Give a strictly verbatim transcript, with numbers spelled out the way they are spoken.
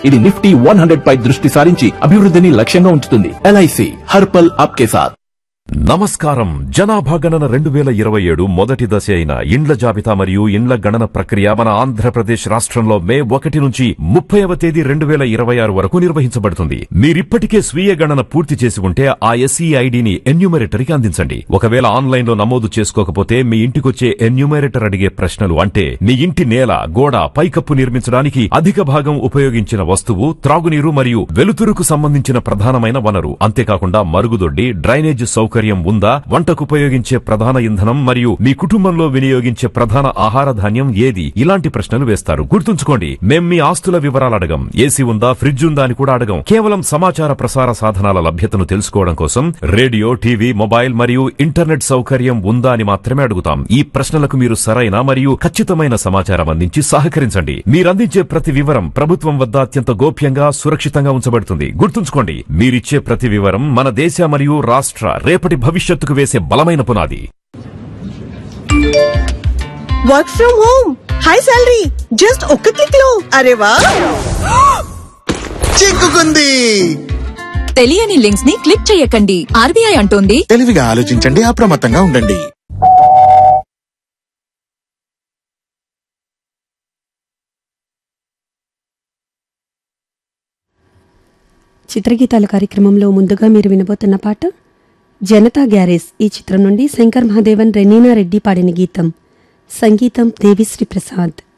ఇది Nifty one hundred పై దృష్టి సారించి అభివృద్ధిని లక్ష్యంగా ఉంచుతుంది. ఎల్ఐసి హర్ పల్ ఆప్కే సాథ్. నమస్కారం. జనాభా గణన రెండు వేల ఇరవై ఏడు మొదటి దశ అయిన ఇండ్ల జాబితా మరియు ఇండ్ల గణన ప్రక్రియ మన ఆంధ్రప్రదేశ్ రాష్ట్రంలో మే ఒకటి నుంచి ముప్పైవ తేదీ రెండు వేల ఇరవై ఆరు వరకు నిర్వహించబడుతుంది. మీరిప్పటికే స్వీయ గణన పూర్తి చేసి ఉంటే ఆ ఎస్ఈ ఐడిని ఎన్యూమరేటర్కి అందించండి. ఒకవేళ ఆన్లైన్ లో నమోదు చేసుకోకపోతే మీ ఇంటికొచ్చే ఎన్యూమరేటర్ అడిగే ప్రశ్నలు అంటే మీ ఇంటి నేల, గోడ, పైకప్పు నిర్మించడానికి అధిక భాగం ఉపయోగించిన వస్తువు, త్రాగునీరు మరియు వెలుతురుకు సంబంధించిన ప్రధానమైన వనరు, అంతేకాకుండా మరుగుదొడ్డి, డ్రైనేజ్ సౌకర్యం ఉందా, వంటకు ఉపయోగించే ప్రధాన ఇంధనం మరియు మీ కుటుంబంలో వినియోగించే ప్రధాన ఆహార ధాన్యం ఏది, ఇలాంటి ప్రశ్నలు వేస్తారు. గుర్తుంచుకోండి, మేం మీ ఆస్తుల వివరాలు అడగం. ఏసీ ఉందా, ఫ్రిడ్జ్ ఉందా అని కూడా అడగం. కేవలం సమాచార ప్రసార సాధనాల లభ్యతను తెలుసుకోవడం కోసం రేడియో, టీవీ, మొబైల్ మరియు ఇంటర్నెట్ సౌకర్యం ఉందా అని మాత్రమే అడుగుతాం. ఈ ప్రశ్నలకు మీరు సరైన మరియు ఖచ్చితమైన సమాచారం అందించి సహకరించండి. మీరందించే ప్రతి వివరం ప్రభుత్వం వద్ద అత్యంత గోప్యంగా, సురక్షితంగా ఉంచబడుతుంది. గుర్తుంచుకోండి, మీరిచ్చే ప్రతి వివరం మన దేశ మరియు రాష్ట్ర రేపటి భవిష్యత్తుకు వేసే బలమైన పునాది. Work from home, high salary, just ఒక్క క్లిక్ లో. అరే వా, చిక్కుకుంది. తెలియని లింక్స్ ని క్లిక్ చేయకండి. ఆర్బీఐ అంటోంది, తెలివిగా ఆలోచించండి, అప్రమత్తంగా ఉండండి. చిత్రగీతాల కార్యక్రమంలో ముందుగా మీరు వినబోతున్న పాట జనతా గ్యారేజ్ ఈ చిత్రం నుండి శంకర్ మహాదేవన్, రెనీనా రెడ్డి పాడిన గీతం. సంగీతం దేవిశ్రీ ప్రసాద్.